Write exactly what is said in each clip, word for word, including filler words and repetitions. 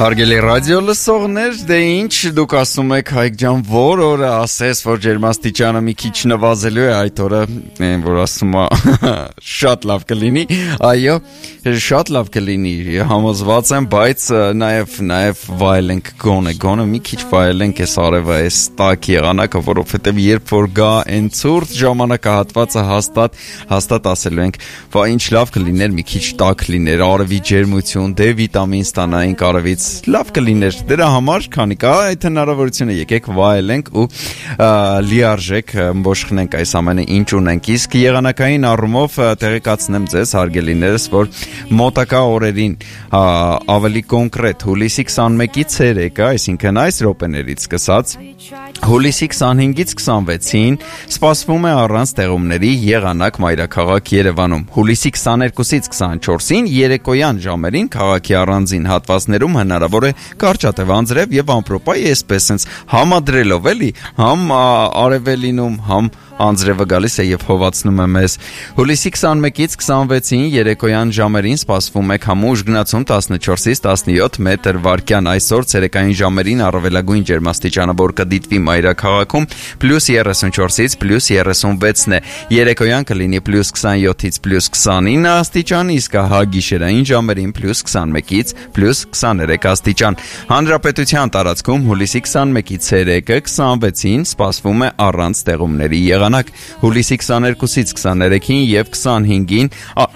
Հարգելի ռադիո լսողներ, դե ինչ դուք ասում եք Հայկ ջան, որ օրը ասես, որ ջերմաստիճանը մի քիչ նվազելու է, այդ օրը, որ ասում է, շատ լավ կլինի, այո, շատ լավ կլինի, համոզված եմ, բայց նաև, նաև վայելենք գոնե, գոնե մի քիչ վայելենք այս արևը, այս տաք եղանակը, որովհետև երբ որ գա այն ցուրտ ժամանակահատվածը հաստատ, հաստատ ասելու ենք, վա ինչ լավ կլիներ, մի քիչ տաք լիներ, արևի ջերմություն, դե վիտամին ստանայինք արևից, լավ կլիներ, դրա համար քանի կա այդ հնարավորությունը, եկեք վայելենք ու լիարժեք մբոշխնենք այս ամենը ինչ ունենք, իսկ եղանակային առումով տեղեկացնեմ ձեզ հարգելիներս, որ մոտակա օրերին ավելի կոնկրետ հուլիսի քսանմեկից ցերեկը, այսինքն այս րոպեներից սկսած հուլիսի քսանհինգից քսանվեցին սպասվում է առանց տեղումների եղանակ մայրաքաղաք Երևանում, հուլիսի քսաներկուսից քսանչորսին երեկոյան ժամերին քաղաքի առանձին հատվածներում հնարավոր է կարճատև անձրև եւ ամպրոպայի այսպես sense համադրելով էլի համ արևելինում համ անձրևը գալիս է եւ հովացնում է մեզ հուլիսի քսանմեկից քսանվեցին երեկոյան ժամերին սպասվում է քամուշ գնացում տասնչորսից տասնյոթ մետր վարկյան այսօր ցերեկային ժամերին առավելագույն ջերմաստիճանը որ կդիտվի մայրաքաղաքում պլյուս երեսունչորսից պլյուս երեսունվեցն է երեկոյան կլինի պլյուս քսանյոթից պլյուս քսանինը աստիճան իսկ հա գիշերային ժամերին պլյուս քսանմեկից պլյուս քսաներեք աստիճան հանրապետության տարածքում հուլիսի քսանմեկից ցերեկը քսանվեցին սպասվում է առանց տեղումների եղանակ հուլիսի քսաներկուսից քսաներեքին եւ քսանհինգին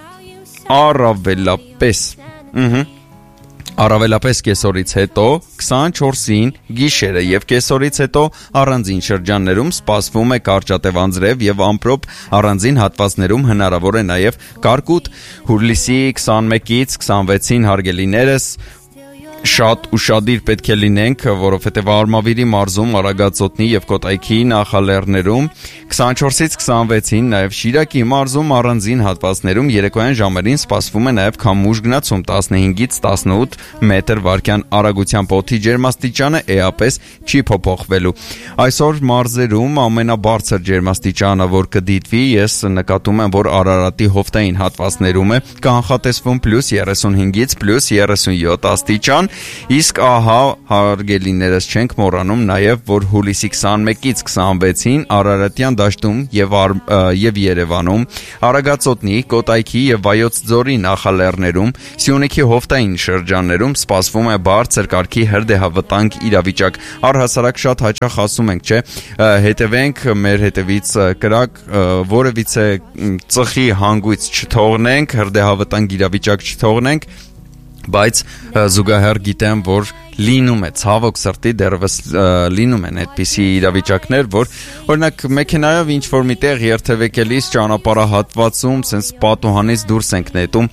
առավելապես ըհը Առավելապես կեսօրից հետո քսանչորսին գիշերը եւ կեսօրից հետո առանձին շրջաններում սպասվում է կարճատև անձրև եւ ամպրոպ առանձին հատվածներում հնարավոր է նաեւ կարկուտ հուլիսի քսանմեկից քսանվեցին հարգելիներս շատ ուշադիր պետք է լինենք, որովհետև Արմավիրի մարզում, Արագածոտնի եւ Կոտայքի նախալեռներում քսանչորսից քսանվեցին, նաեւ Շիրակի մարզում առանձին հատվածներում երեկոյան ժամերին սպասվում է նաեւ քամուշ գնացում տասնհինգից տասնութ մետր վարկյան արագությամբ օդի ջերմաստիճանը էապես չի փոփոխվելու։ Այսօր մարզերում ամենաբարձր ջերմաստիճանը, որ կդիտվի, ես նկատում եմ, որ Արարատի հովտային հատվածներում է կանխատեսվում պլյուս երեսունհինգից պլյուս երեսունյոթ աստիճան Իսկ ահա հարգելիներս չենք մոռանում նաև, որ հուլիսի քսանմեկից քսանվեցին Արարատյան դաշտում եւ, եւ Երևանում, Արագածոտնի, Կոտայքի եւ Վայոց ձորի նախալեռներում, Սյունիքի հովտային շրջաններում սպասվում է բարձր կարգի հրդեհավտանգ իրավիճակ։ Առհասարակ շատ հաճախ ասում ենք, չէ, հետևենք մեր հետևից կրակ, որևիցե ծխի հանգույց չթողնենք, հրդեհավտանգ իրավիճակ չթողնենք Բայց զուգահեռ գիտեմ, որ լինում է ցավոք սրտի դեռևս լինում են այդպիսի իրավիճակներ, որ օրինակ մեքենայով ինչ որ միտեղ երթևեկելիս ճանապարհահատվածում sense պատուհանից դուրս ենք նետում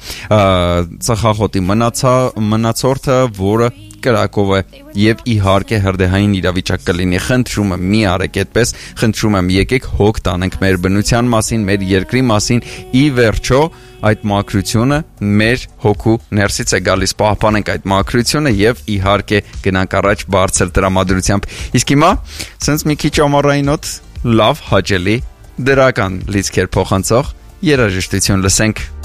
ծխախոտի մնացա մնացորդը, որը կրակով է եւ իհարկե հրդեհային իրավիճակ կլինի խնդրում եմ մի արեք այդպես խնդրում եմ եկեք հոգ տանենք մեր բնության մասին մեր երկրի մասին ի վերջո այդ մաքրությունը մեր հոգու ներսից է գալիս պահպանենք այդ մաքրությունը եւ իհարկե գնանք առաջ բարձր տրամադրությամբ իսկ հիմա sense մի քիչ ամառայինոտ լավ հաճելի դրական լիցքեր փոխանցող երաժշտություն լսենք